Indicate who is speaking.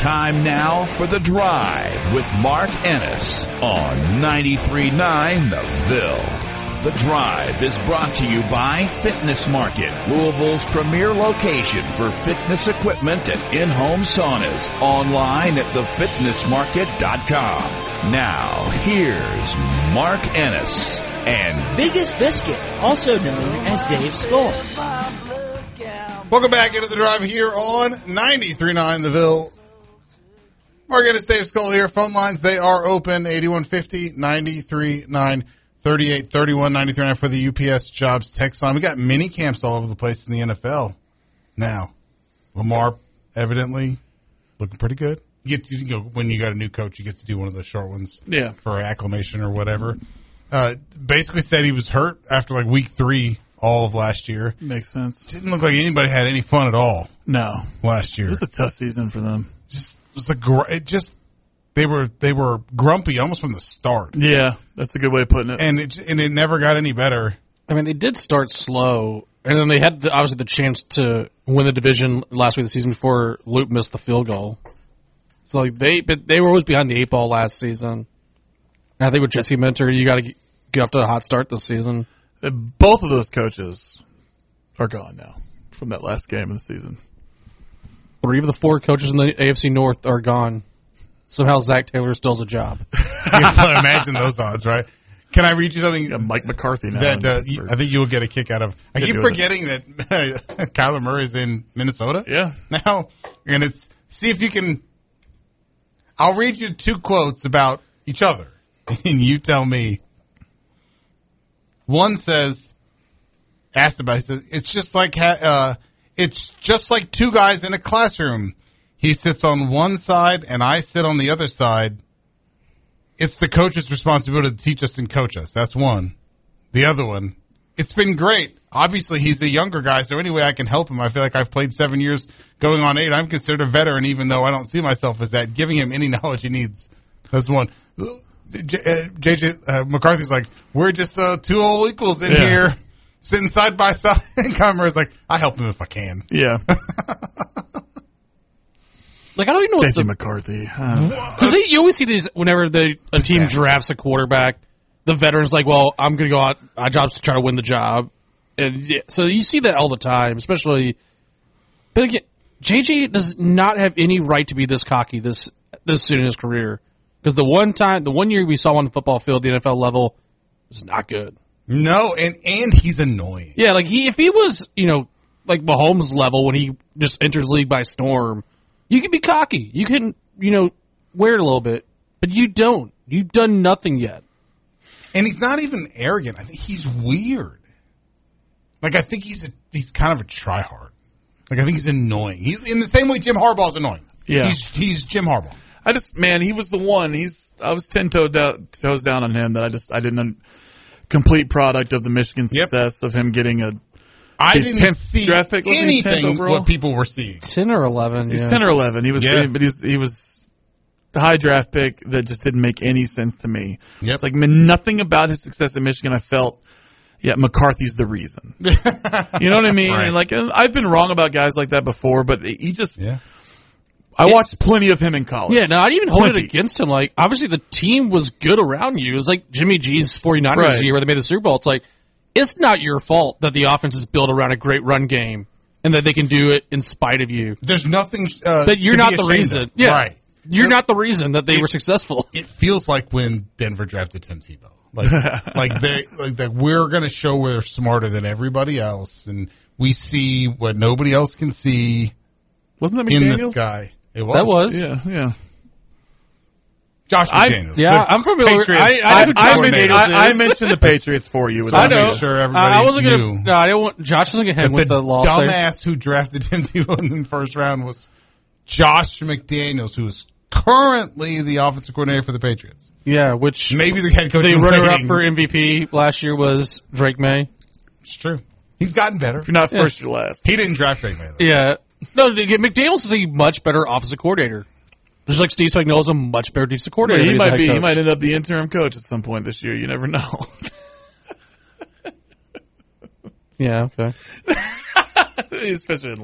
Speaker 1: Time now for The Drive with Mark Ennis on 93.9 The Ville. The Drive is brought to you by Fitness Market, Louisville's premier location for fitness equipment and in-home saunas. Online at thefitnessmarket.com. Now, here's Mark Ennis and
Speaker 2: Biggest Biscuit, also known as Dave Skull.
Speaker 3: Welcome back into The Drive here on 93.9 The Ville. Mark Ennis, Dave Skull here. Phone lines, they are open, 8150-93.9. 3831 93 for the UPS Jobs text line. We got mini camps all over the place in the NFL now. Lamar evidently looking pretty good. You go, when you got a new coach, you get to do one of those short ones for acclimation or whatever. Basically said he was hurt after like week 3 all of last year.
Speaker 4: Makes sense.
Speaker 3: Didn't look like anybody had any fun at all.
Speaker 4: No.
Speaker 3: Last year.
Speaker 4: It was a tough season for them. They
Speaker 3: were grumpy almost from the start.
Speaker 4: Yeah, that's a good way of putting it.
Speaker 3: And it never got any better.
Speaker 5: I mean, they did start slow, and then they had obviously the chance to win the division last week of the season before Luke missed the field goal. So like they were always behind the 8 ball last season. And I think with Jesse Minter, you got to get off to a hot start this season.
Speaker 4: Both of those coaches are gone now from that last game of the season.
Speaker 5: 3 of the 4 coaches in the AFC North are gone. Somehow Zach Taylor still has a job.
Speaker 3: Imagine those odds, right? Can I read you something?
Speaker 4: Yeah, Mike McCarthy now.
Speaker 3: That I think you will get a kick out of. I keep forgetting that Kyler Murray's in Minnesota.
Speaker 4: Yeah.
Speaker 3: Now, and see if you can. I'll read you 2 quotes about each other, and you tell me. One says, asked about. He says it's just like 2 guys in a classroom. He sits on one side and I sit on the other side. It's the coach's responsibility to teach us and coach us. That's one. The other one, it's been great. Obviously, he's a younger guy, so any way I can help him. I feel like I've played 7 years going on 8. I'm considered a veteran, even though I don't see myself as that. Giving him any knowledge he needs. That's one. JJ McCarthy's like, we're just 2 old equals in here, sitting side by side. And Kyler's like, I help him if I can.
Speaker 4: Yeah.
Speaker 5: Like, I don't even know
Speaker 4: JJ McCarthy.
Speaker 5: Because you always see these whenever a team drafts a quarterback, the veteran's like, well, I'm going to go out. My job's to try to win the job. And so you see that all the time, especially. But again, JJ does not have any right to be this cocky this soon in his career. Because the one year we saw on the football field, the NFL level, was not good.
Speaker 3: No, and he's annoying.
Speaker 5: Yeah, like if he was, like Mahomes level when he just enters the league by storm, you can be cocky. You can, wear it a little bit. But you don't. You've done nothing yet.
Speaker 3: And he's not even arrogant. I think he's weird. Like, I think he's kind of a tryhard. Like, I think he's annoying. He's in the same way Jim Harbaugh's annoying.
Speaker 4: Yeah.
Speaker 3: He's Jim Harbaugh.
Speaker 4: He was the one. I was 10 toes down on him that I didn't complete product of the Michigan success of him getting
Speaker 3: I didn't see
Speaker 4: draft pick,
Speaker 3: anything what people were seeing.
Speaker 5: 10 or 11.
Speaker 4: He's 10 or 11. He was, but he was the high draft pick that just didn't make any sense to me.
Speaker 3: Yep.
Speaker 4: It's like nothing about his success in Michigan. I felt, McCarthy's the reason. You know what I mean?
Speaker 3: Right.
Speaker 4: And I've been wrong about guys like that before, but he just. Yeah. I watched plenty of him in college.
Speaker 5: Yeah, no, I'd even hold it against him. Like, obviously the team was good around you. It was like Jimmy G's 49ers year where they made the Super Bowl. It's like, it's not your fault that the offense is built around a great run game and that they can do it in spite of you.
Speaker 3: There's nothing
Speaker 5: but you're not the reason.
Speaker 3: Yeah. Right.
Speaker 5: You're not the reason that they were successful.
Speaker 3: It feels like when Denver drafted Tim Tebow. Like we're going to show we're smarter than everybody else and we see what nobody else can see.
Speaker 4: Wasn't that McDaniels?
Speaker 3: In this guy. It was.
Speaker 5: That was.
Speaker 4: Yeah.
Speaker 3: Josh McDaniels.
Speaker 5: I'm familiar.
Speaker 4: I mentioned the Patriots for you.
Speaker 3: I know. Make sure everybody
Speaker 5: I wasn't
Speaker 3: knew.
Speaker 5: going to. No, I didn't want. Josh wasn't going to hit with the loss.
Speaker 3: Dumbass who drafted Tim Tebow in the first round was Josh McDaniels, who is currently the offensive coordinator for the Patriots.
Speaker 5: Yeah, which
Speaker 3: maybe the head coach.
Speaker 5: The runner-up for MVP last year was Drake May.
Speaker 3: It's true. He's gotten better.
Speaker 4: If you're not first, you're last.
Speaker 3: He didn't draft Drake May, though.
Speaker 5: Yeah. No, McDaniels is a much better offensive coordinator. Just like Steve Spagnuolo is a much better defensive coordinator.
Speaker 4: He might end up the interim coach at some point this year. You never know.
Speaker 5: Yeah, okay.
Speaker 4: Especially in